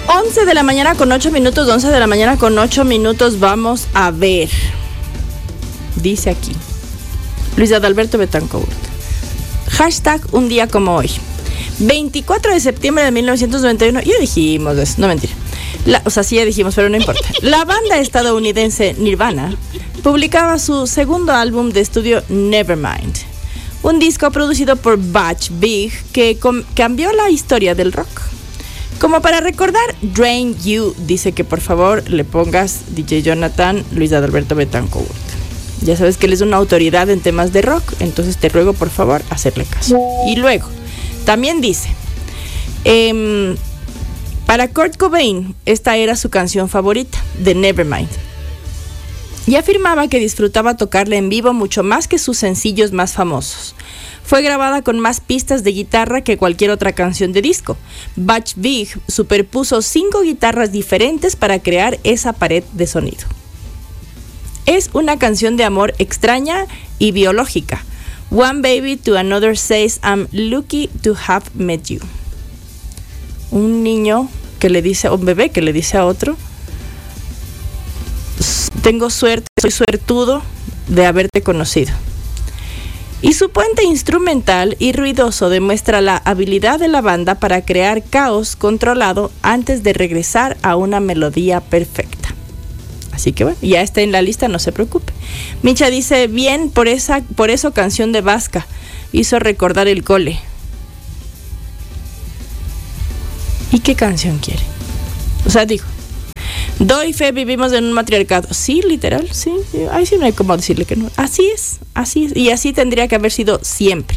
11 de la mañana con 8 minutos, 11 de la mañana con 8 minutos, vamos a ver. Dice aquí, Luis Adalberto Betancourt. Hashtag un día como hoy. 24 de septiembre de 1991. Ya dijimos eso, no mentira. Sí ya dijimos, pero no importa. La banda estadounidense Nirvana publicaba su segundo álbum de estudio Nevermind. Un disco producido por Butch Vig que cambió la historia del rock. Como para recordar Drain You, dice que por favor le pongas DJ Jonathan Luis Adalberto Betancourt. Ya sabes que él es una autoridad en temas de rock, entonces te ruego por favor hacerle caso. Y luego, también dice, para Kurt Cobain, esta era su canción favorita, de Nevermind. Y afirmaba que disfrutaba tocarla en vivo mucho más que sus sencillos más famosos. Fue grabada con más pistas de guitarra que cualquier otra canción de disco. Butch Vig superpuso 5 guitarras diferentes para crear esa pared de sonido. Es una canción de amor extraña y biológica. One baby to another says I'm lucky to have met you. Un niño que le dice, un bebé que le dice a otro, tengo suerte, soy suertudo de haberte conocido. Y su puente instrumental y ruidoso demuestra la habilidad de la banda para crear caos controlado antes de regresar a una melodía perfecta. Así que bueno, ya está en la lista, no se preocupe. Micha dice, bien, por eso canción de Vasca, hizo recordar el cole. ¿Y qué canción quiere? O sea, digo, doy fe, vivimos en un matriarcado. Sí, literal, sí. Ahí sí no hay cómo decirle que no. Así es. Y así tendría que haber sido siempre.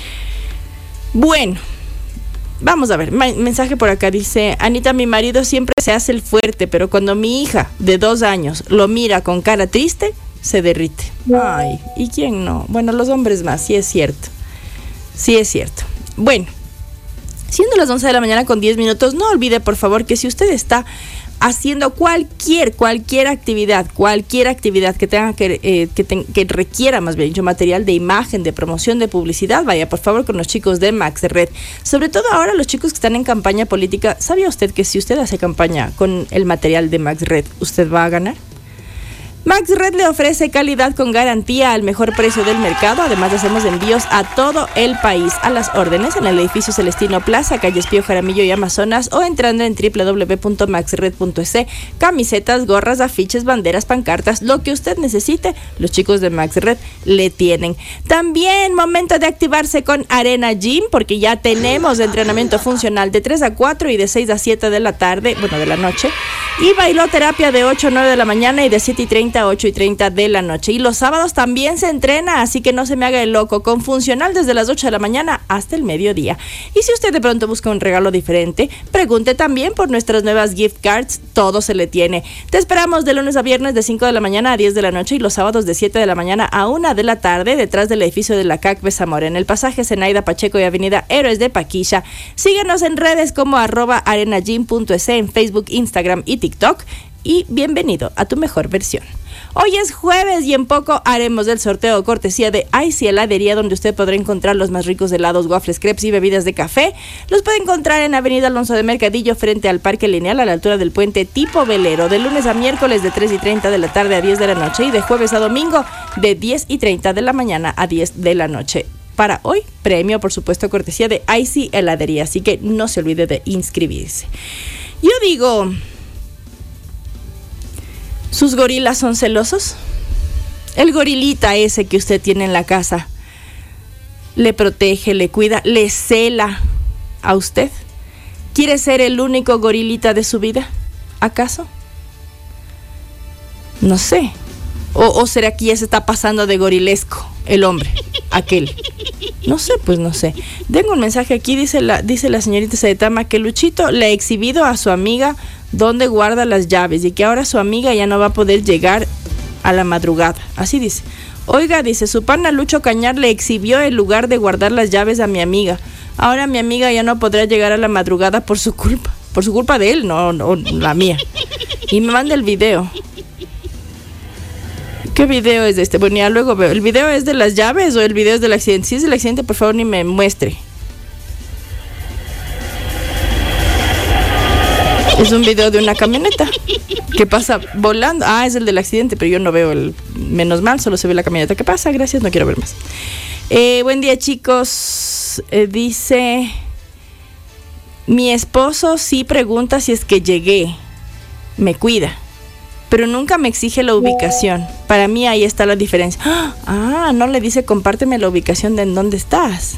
Bueno, vamos a ver. Mensaje por acá dice, Anita, mi marido siempre se hace el fuerte, pero cuando mi hija de 2 años lo mira con cara triste, se derrite. Ay, ¿y quién no? Bueno, los hombres más, sí es cierto. Sí es cierto. Bueno, siendo las 11 de la mañana con 10 minutos, no olvide por favor que si usted está haciendo cualquier actividad que tenga que requiera más bien dicho material de imagen, de promoción, de publicidad, vaya por favor con los chicos de Max Red. Sobre todo ahora los chicos que están en campaña política, ¿sabía usted que si usted hace campaña con el material de Max Red, usted va a ganar? Max Red le ofrece calidad con garantía al mejor precio del mercado. Además, hacemos envíos a todo el país. A las órdenes en el edificio Celestino Plaza, calles Pío Jaramillo y Amazonas, o entrando en www.maxred.es. Camisetas, gorras, afiches, banderas, pancartas, lo que usted necesite, los chicos de Max Red le tienen. También momento de activarse con Arena Gym, porque ya tenemos entrenamiento funcional de 3 a 4 y de 6 a 7 de la tarde, bueno, de la noche. Y bailoterapia de 8 a 9 de la mañana y de 7:30 a 8:30 de la noche. Y los sábados también se entrena, así que no se me haga el loco, con funcional desde las 8 de la mañana hasta el mediodía. Y si usted de pronto busca un regalo diferente, pregunte también por nuestras nuevas gift cards, todo se le tiene. Te esperamos de lunes a viernes de 5 de la mañana a 10 de la noche y los sábados de 7 de la mañana a 1 de la tarde detrás del edificio de la CAC Besamora, en el pasaje Zenaida Pacheco y avenida Héroes de Paquilla. Síguenos en redes como @arenagym.es en Facebook, Instagram y TikTok. Y bienvenido a tu mejor versión. Hoy es jueves y en poco haremos el sorteo cortesía de Icy Heladería, donde usted podrá encontrar los más ricos helados, waffles, crepes y bebidas de café. Los puede encontrar en Avenida Alonso de Mercadillo, frente al Parque Lineal, a la altura del puente tipo velero, de lunes a miércoles de 3:30 de la tarde a 10 de la noche y de jueves a domingo de 10:30 de la mañana a 10 de la noche. Para hoy, premio, por supuesto, cortesía de Icy Heladería, así que no se olvide de inscribirse. Yo digo, ¿sus gorilas son celosos? El gorilita ese que usted tiene en la casa, ¿le protege, le cuida, le cela a usted? ¿Quiere ser el único gorilita de su vida? ¿Acaso? No sé. ¿O será que ya se está pasando de gorilesco el hombre, aquel? No sé, pues no sé. Tengo un mensaje aquí, dice la señorita Saetama, que Luchito le ha exhibido a su amiga dónde guarda las llaves y que ahora su amiga ya no va a poder llegar a la madrugada. Así dice. Oiga, dice, su pana Lucho Cañar le exhibió el lugar de guardar las llaves a mi amiga. Ahora mi amiga ya no podrá llegar a la madrugada por su culpa. Por su culpa de él, no la mía. Y me manda el video. ¿Qué video es este? Bueno, ya luego veo. ¿El video es de las llaves o el video es del accidente? Si es del accidente, por favor, ni me muestre. Es un video de una camioneta que pasa volando. Ah, es el del accidente, pero yo no veo el... Menos mal, solo se ve la camioneta que pasa. Gracias, no quiero ver más. Buen día, chicos. Dice... Mi esposo sí pregunta si es que llegué. Me cuida. Pero nunca me exige la ubicación. Para mí ahí está la diferencia. Ah, no le dice compárteme la ubicación de en dónde estás.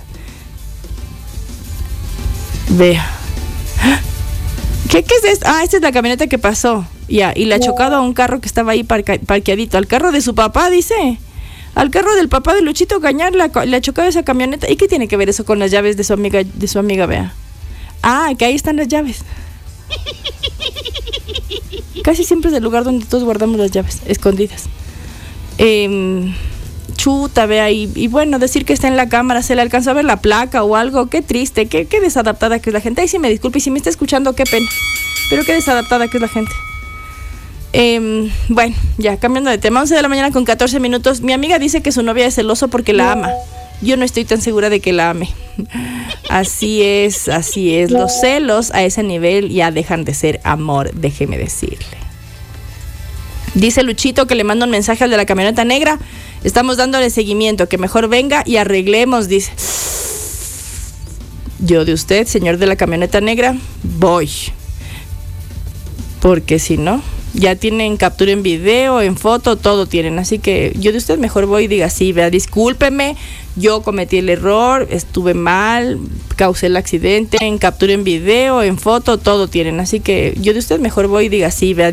Vea. ¿Qué es esto? Ah, esta es la camioneta que pasó. Ya, y le ha chocado a un carro que estaba ahí parqueadito. Al carro de su papá, dice. Al carro del papá de Luchito Cañar le ha chocado esa camioneta. ¿Y qué tiene que ver eso con las llaves de su amiga, Bea? Ah, que ahí están las llaves. Casi siempre es el lugar donde todos guardamos las llaves, escondidas. Chuta, Bea, y bueno, decir que está en la cámara, se le alcanzó a ver la placa o algo, qué triste, qué desadaptada que es la gente. Ay, sí, me disculpe, y si me está escuchando, qué pena, pero qué desadaptada que es la gente. Bueno, ya, cambiando de tema, 11 de la mañana con 14 minutos. Mi amiga dice que su novia es celoso porque la ama. Yo no estoy tan segura de que la ame. Así es. Los celos a ese nivel ya dejan de ser amor, déjeme decirle. Dice Luchito que le manda un mensaje al de la camioneta negra. Estamos dándole seguimiento, que mejor venga y arreglemos, dice. Yo de usted, señor de la camioneta negra, voy. Porque si no, ya tienen captura en video, en foto, todo tienen. Así que yo de usted mejor voy y diga, sí, vea, discúlpeme, yo cometí el error, estuve mal, causé el accidente, en captura en video, en foto, todo tienen. Así que yo de usted mejor voy y diga, sí, vea,